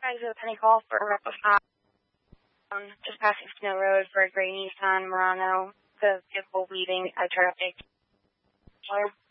guys a penny call for a replica. Just passing Snow Road for a gray Nissan Murano. The vehicle leaving a traffic.